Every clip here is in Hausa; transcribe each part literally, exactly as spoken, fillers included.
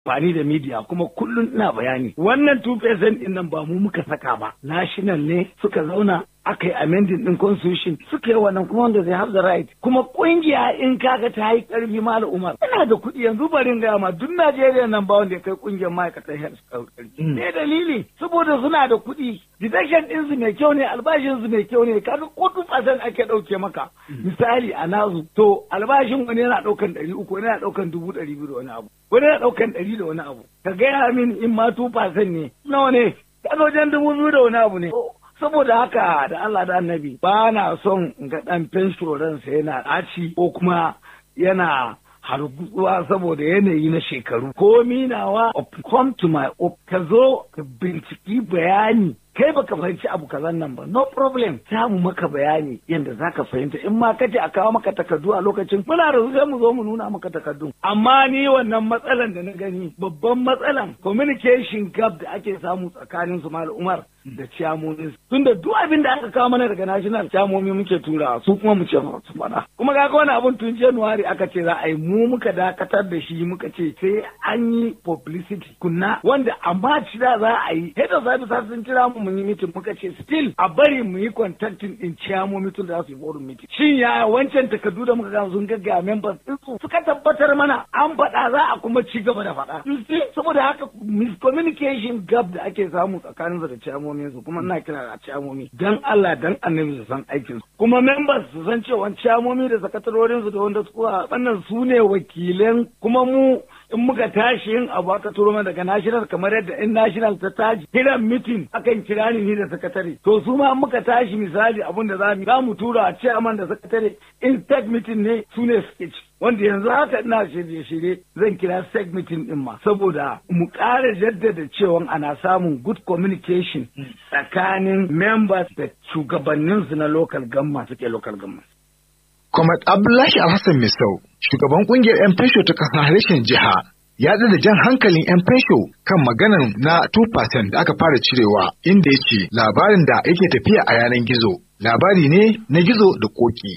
amfani da media kuma kullum ina bayani wannan two percent din nan ba mu muka saka ba, national ne suka zauna aka yi amending din constitution suka yi wannan kuma wanda they have the right. Kuma kungiya in kaga ta yi karfi Malam Umar ina da kuɗi yanzu barin gaya ma duk Najeriya nan ba wanda ya kai kungiyar ma'aikatan health karfi. Me dalili? Saboda suna da kuɗi, deduction din su mai kyau ne, albashin su mai kyau ne, kaga ko two percent ake ɗauke maka. Misali a nazu to albashin wani yana ɗaukan ɗari uku wani yana ɗaukan dubu ɗari biyu da wani abu wani yana ɗaukan ɗari da wani abu. Ka gaya min in ma two percent ne nawa ne? Kaga wajen dubu biyu da wani abu ne. Saboda haka da Allah da Annabi ba na son ga ɗan fensho ransa yana ɗaci ko kuma yana harguwa saboda yanayi na shekaru. Ko minawa come to my op ka zo ka binciki bayani kai baka fahimci abu kazan nan ba, no problem, za mu maka bayani yadda za ka fahimta. In ma kace a kawo maka takardu a lokacin muna da sai mu zo mu nuna maka takardu. Amma ni wannan matsalan da na gani babban matsalan communication gap da ake samu tsakanin su Malam Umar da ciyamomin, tunda duk abin da aka kawo mana daga national ciyamomi muke tura su kuma mu ce su fada. Kuma ga wani abun tun January aka ce za a yi, mu muka dakatar da shi muka ce sai an yi publicity kunna wanda amma ci da za a yi head of service sun kira mu mun yi meeting muka ce still a bari mu yi contacting din ciyamomi tun da za su yi board meeting. Shin ya wancan takardu da muka ga sun gaggawa members din su suka tabbatar mana an faɗa za a kuma ci gaba da faɗa. Saboda haka miscommunication gap da ake samu tsakanin da ciyamomi su kuma ina kira da ciyamomi dan Allah dan Annabi su san aikin su kuma members su san cewa ciyamomi da sakatarorin su da wanda su wannan su ne wakilan kuma mu in muka tashi yin abu aka turo mana daga national kamar yadda in national ta tashi kiran meeting akan kira ni da sakatare to su ma muka tashi misali abun da zamu za mu tura a chairman da sakatare in tech meeting ne su ne suke ci wanda yanzu haka ina shirye-shirye zan kira sec meeting din ma saboda mu ƙara jaddada cewa ana samun good communication tsakanin members da shugabanninsu na local government suke local government. Comrade Abdullahi Alhassan Misau, shugaban kungiyar 'yan fensho ta ƙasar harshen jiha, ya da jan hankalin 'yan fensho kan maganar na two percent da aka fara cirewa, inda ya ce labarin da yake tafiya a yanar gizo, labari ne na gizo da koki.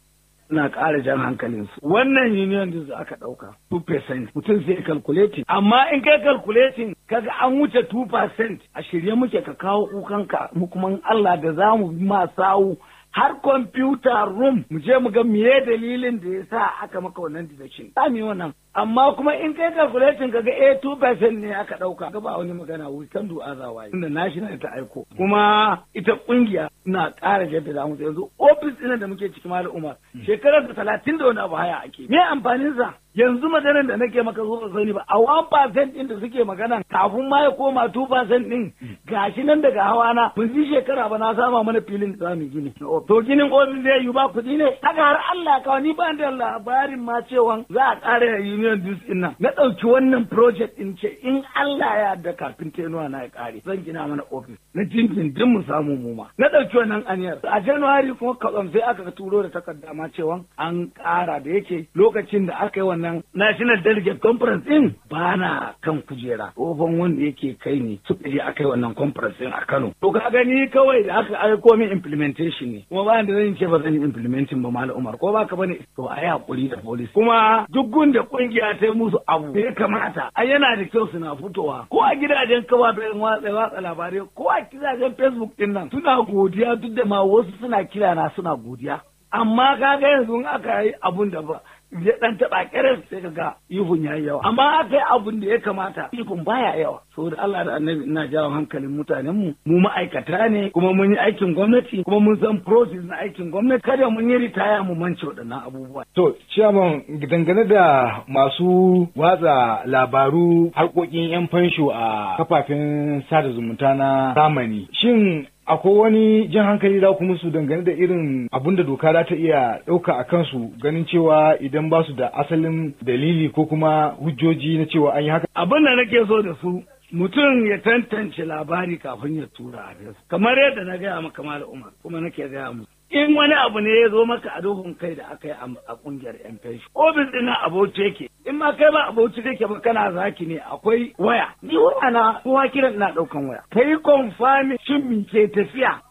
Na ƙara jan hankalinsu. Wannan union da aka ɗauka two percent mutum sai calculating. Amma in kai calculating kaga an wuce two percent a shirye muke ka kawo kukanka mu kuma Allah da za mu ma sawu har computer room mu je mu ga meye dalilin da ya sa aka maka wannan deduction. Ta mi wannan. Amma kuma in kai calculating kaga eh two percent ne aka ɗauka ga ba wani magana we can do otherwise. Inda national ta aiko. Kuma ita kungiya na ƙara jaddada mu yanzu office ɗin da muke ciki Malam Umar shekarar da talatin da wani abu haya ake. Me amfanin sa? Yanzu maganar da nake maka zo ba sani ba a one percent ɗin da suke magana kafin ma ya koma two percent ɗin gashi nan daga hawa na mun ji shekara ba na sama mana filin da zamu gini. To ginin ofis zai yi ba kuɗi ne? Haka har Allah kawai ni ba da labarin ma cewa za a ƙara union dues ɗin nan. Na ɗauki wannan project ɗin ce in Allah ya yarda kafin tenuwa na ya ƙare zan gina mana ofis na dindindin mu samu mu ma. Na ɗauki wannan aniyar. A January kuma katsam sai aka turo da takarda ma cewa an ƙara da yake lokacin da aka yi wannan nan National Delegate Conference din ba na kan kujera tsohon wanda yake kai ne suka je aka yi wannan conference din a Kano. To ka gani kawai da aka aiko min implementation ne kuma ba da zan ce ba zan yi implementing ba Malam Umar ko ba ka bane to a yi hakuri da police kuma duk gunda kungiya ta yi musu abu da ya kamata ai yana da kyau suna fitowa ko a gidajen kafafen watsa watsa labarai ko a gidajen Facebook din nan suna godiya duk da ma wasu suna kira na suna godiya amma kaga yanzu in aka yi abun da ba ya dan taba kiran sai kaga ihun yayi yawa amma aka yi abun da ya kamata ihun baya yawa saboda Allah da Annabi ina jawo hankalin mutanen mu mu ma'aikata ne kuma mun yi aikin gwamnati kuma mun san process na aikin gwamnati kada mun yi ritaya mu mance waɗannan abubuwa. To chairman dangane da masu watsa labaru harkokin yan fansho a kafafen sada zumunta na zamani shin akwai wani jan hankali da kuma su dangane da irin abun da doka za ta iya ɗauka a kansu ganin cewa idan ba su da asalin dalili ko kuma hujjoji na cewa an yi haka? Abin da nake so da su mutum ya tantance labari kafin ya tura a kamar yadda na gaya maka Malam Umar kuma nake gaya musu. In wani abu ne ya zo maka a duhun kai da aka yi a kungiyar yan feshi ofis ɗin na abauci yake in ma kai ba abauci kake ba kana zaki ne akwai waya ni waya na kowa kiran ina ɗaukan waya kai confirming shin me ke tafiya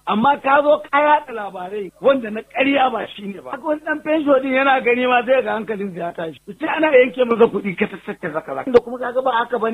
amma ka zo ka yaɗa labarai wanda na ƙarya ba shi ne ba. Haka wani ɗan fensho din yana gani ma zai ga hankalin ya tashi. Sai ana yanke masa kuɗi ka tattaka zaka da kuma kaga ba haka ba